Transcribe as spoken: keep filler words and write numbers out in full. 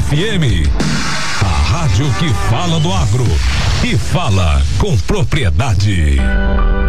F M. A rádio que fala do agro e fala com propriedade.